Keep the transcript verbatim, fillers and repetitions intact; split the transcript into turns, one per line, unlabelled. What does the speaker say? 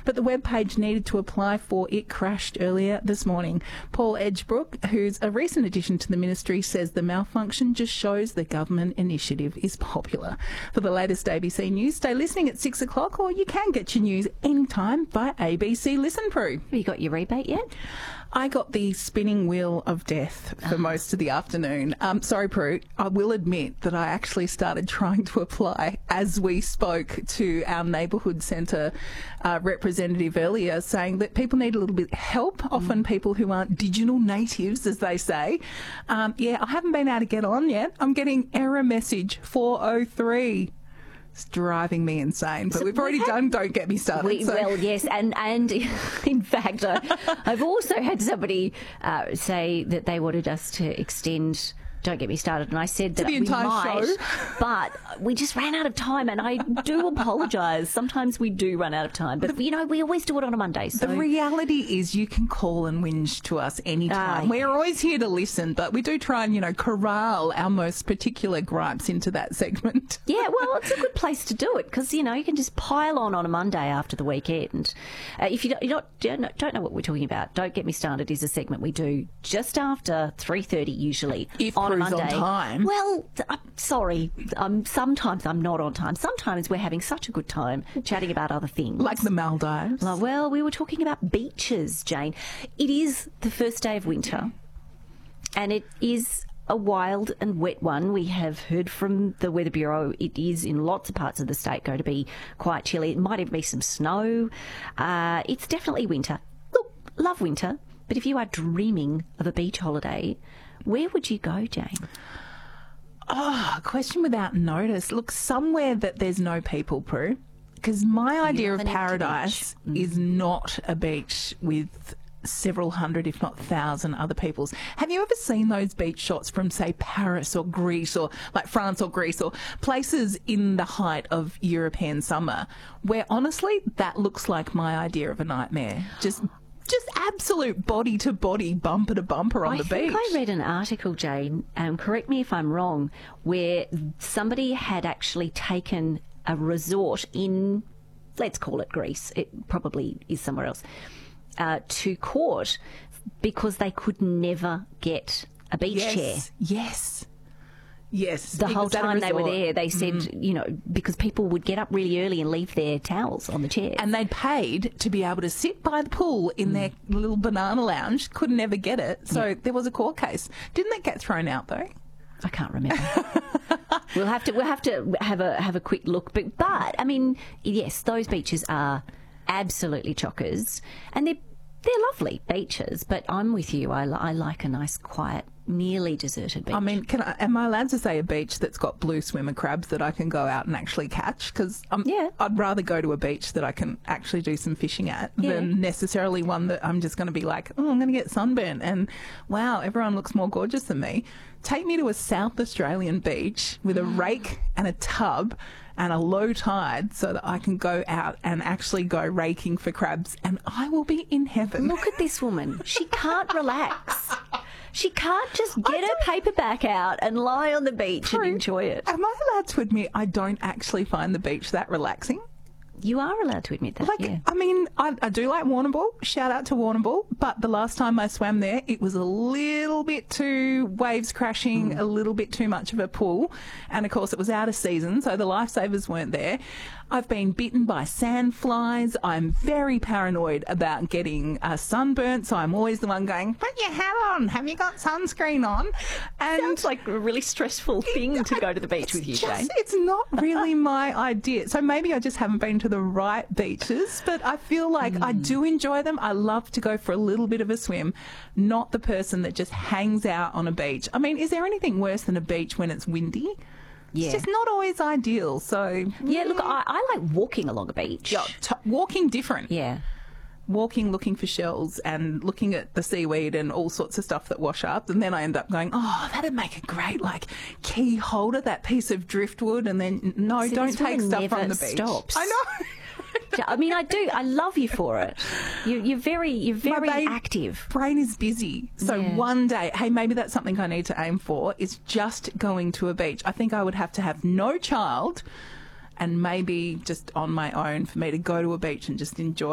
but the webpage needed to apply for it crashed earlier this morning. Paul Edgebrook, who's a recent addition to the ministry, says the malfunction just shows the government initiative is popular. For the latest A B C News, stay listening at six o'clock, or you can get your news anytime by A B C Listen Pro.
Have you got your rebate yet?
I got the spinning wheel of death for oh. most of the afternoon. Um, sorry, Prue, I will admit that I actually started trying to apply as we spoke to our neighbourhood centre uh, representative earlier, saying that people need a little bit of help, often mm. people who aren't digital natives, as they say. Um, yeah, I haven't been able to get on yet. I'm getting error message four oh three. It's driving me insane, but so we've already had, done Don't Get Me Started.
We,
so.
Well, yes, and, and in fact, I, I've also had somebody uh, say that they wanted us to extend Don't Get Me Started, and I said that
the
we
entire
might,
show.
But we just ran out of time, and I do apologise. Sometimes we do run out of time, but, the, you know, we always do it on a Monday. So.
The reality is you can call and whinge to us anytime. Uh, We're always here to listen, but we do try and, you know, corral our most particular gripes into that segment.
Yeah, well, it's a good place to do it because, you know, you can just pile on on a Monday after the weekend. Uh, if you don't, you're not, don't, know, don't know what we're talking about, Don't Get Me Started is a segment we do just after three thirty usually.
If
on
Monday. On time.
Well, I'm sorry. Um, sometimes I'm not on time. Sometimes we're having such a good time chatting about other things.
Like the Maldives.
Well, we were talking about beaches, Jane. It is the first day of winter, and it is a wild and wet one. We have heard from the Weather Bureau it is in lots of parts of the state going to be quite chilly. It might even be some snow. Uh, it's definitely winter. Look, love winter, but if you are dreaming of a beach holiday, where would you go, Jane?
Oh, question without notice. Look, somewhere that there's no people, Prue. Because my idea of paradise mm. is not a beach with several hundred, if not thousand, other peoples. Have you ever seen those beach shots from, say, Paris or Greece or like France or Greece or places in the height of European summer where, honestly, that looks like my idea of a nightmare? Just... Just absolute body to body, bumper to bumper on
I
the
think
beach.
I read an article, Jane, um, correct me if I'm wrong, where somebody had actually taken a resort in, let's call it Greece, it probably is somewhere else, uh, to court because they could never get a beach
yes,
chair.
Yes. Yes.
The whole time they were there, they said, mm. you know, because people would get up really early and leave their towels on the chairs.
And they paid to be able to sit by the pool in mm. their little banana lounge, could never get it. So yeah. there was a court case. Didn't that get thrown out, though?
I can't remember. we'll have to we'll have to have a have a quick look. But but I mean, yes, those beaches are absolutely chockers, and they're they're lovely beaches. But I'm with you. I, I like a nice, quiet, nearly deserted beach.
I mean, can I, am I allowed to say a beach that's got blue swimmer crabs that I can go out and actually catch? Because yeah. I'd rather go to a beach that I can actually do some fishing at yeah. than necessarily one that I'm just going to be like, oh, I'm going to get sunburnt and wow, everyone looks more gorgeous than me. Take me to a South Australian beach with a rake and a tub and a low tide so that I can go out and actually go raking for crabs and I will be in heaven.
Look at this woman. She can't relax. She can't just get her paperback out and lie on the beach Prue, and enjoy it.
Am I allowed to admit I don't actually find the beach that relaxing?
You are allowed to admit that,
like,
yeah.
I mean, I, I do like Warrnambool. Shout out to Warrnambool. But the last time I swam there, it was a little bit too waves crashing, mm. a little bit too much of a pull. And, of course, it was out of season, so the lifesavers weren't there. I've been bitten by sandflies. I'm very paranoid about getting uh, sunburnt, so I'm always the one going, put your hat on. Have you got sunscreen on? And
sounds like a really stressful thing it, to go to the beach with you,
just,
Jane.
It's not really my idea. So maybe I just haven't been to the right beaches, but I feel like mm. I do enjoy them. I love to go for a little bit of a swim, not the person that just hangs out on a beach. I mean, is there anything worse than a beach when it's windy? Yeah. It's just not always ideal. So
yeah, look, I, I like walking along a beach.
Yeah, t- walking different.
Yeah.
Walking, looking for shells and looking at the seaweed and all sorts of stuff that wash up. And then I end up going, oh, that'd make a great, like, key holder, that piece of driftwood. And then, no,
See,
don't take stuff from the beach.
Stops.
I know.
I mean, I do. I love you for it. You, you're very, you're very
My
active.
Brain is busy. So yeah. one day, hey, maybe that's something I need to aim for, is just going to a beach. I think I would have to have no child and maybe just on my own for me to go to a beach and just enjoy